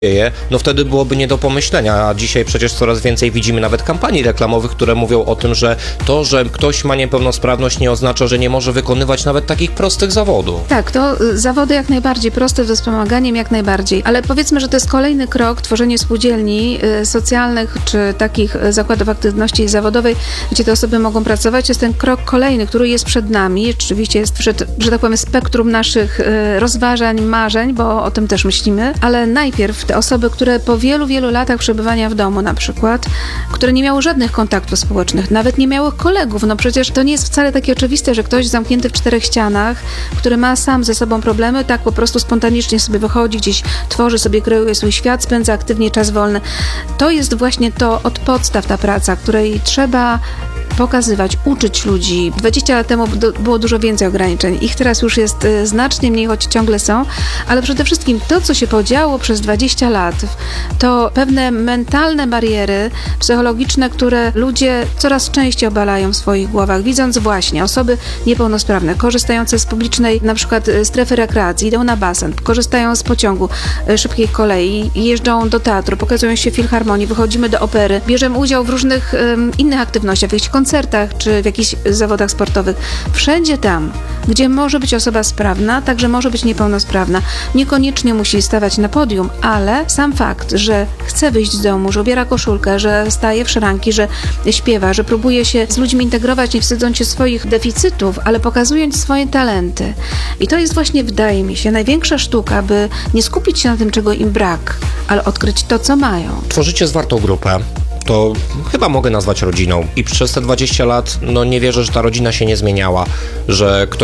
dzieje, no wtedy byłoby nie do pomyślenia, a dzisiaj przecież coraz więcej widzimy nawet kampanii reklamowych, które mówią o tym, że to, że ktoś ma niepełnosprawność, nie oznacza, że nie może wykonywać nawet takich prostych zawodów. Tak, to zawody jak najbardziej, proste ze wspomaganiem jak najbardziej, ale powiedzmy, że to jest kolejny krok, tworzenie spółdzielni socjalnych, czy takich zakładów aktywności zawodowej, gdzie te osoby mogą pracować. Jest ten krok kolejny, który jest przed nami. Oczywiście jest przed, że tak powiem, spektrum naszych rozważań, marzeń, bo o tym też myślimy, ale najpierw te osoby, które po wielu, wielu latach przebywania w domu na przykład, które nie miały żadnych kontaktów społecznych, nawet nie miały kolegów, no przecież to nie jest wcale takie oczywiste, że ktoś zamknięty w 4 ścianach, który ma sam ze sobą problemy, tak po prostu spontanicznie sobie wychodzi, gdzieś tworzy sobie, kreuje swój świat, spędza aktywnie czas wolny. To jest właśnie to od podstaw ta praca, której trzeba pokazywać, uczyć ludzi. 20 lat temu było dużo więcej ograniczeń. Ich teraz już jest znacznie mniej, choć ciągle są, ale przede wszystkim to, co się podziało przez 20 lat, to pewne mentalne bariery psychologiczne, które ludzie coraz częściej obalają w swoich głowach, widząc właśnie osoby niepełnosprawne, korzystające z publicznej na przykład strefy rekreacji, idą na basen, korzystają z pociągu szybkiej kolei, jeżdżą do teatru, pokazują się w filharmonii, wychodzimy do opery, bierzemy udział w różnych innych aktywnościach, w jakichś koncertach czy w jakichś zawodach sportowych. Wszędzie tam, gdzie może być osoba sprawna, także może być niepełnosprawna. Niekoniecznie musi stawać na podium, ale sam fakt, że chce wyjść z domu, że ubiera koszulkę, że staje w szranki, że śpiewa, że próbuje się z ludźmi integrować, nie wstydząc się swoich deficytów, ale pokazując swoje talenty. I to jest właśnie, wydaje mi się, największa sztuka, by nie skupić się na tym, czego im brak, ale odkryć to, co mają. Tworzycie zwartą grupę. To chyba mogę nazwać rodziną. I przez te 20 lat, no nie wierzę, że ta rodzina się nie zmieniała, że ktoś